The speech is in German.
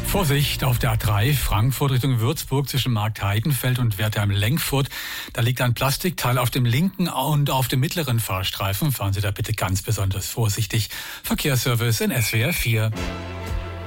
Vorsicht auf der A3 Frankfurt Richtung Würzburg zwischen Markt Heidenfeld und Wertheim-Lenkfurt. Da liegt ein Plastikteil auf dem linken und auf dem mittleren Fahrstreifen. Fahren Sie da bitte ganz besonders vorsichtig. Verkehrsservice in SWR 4.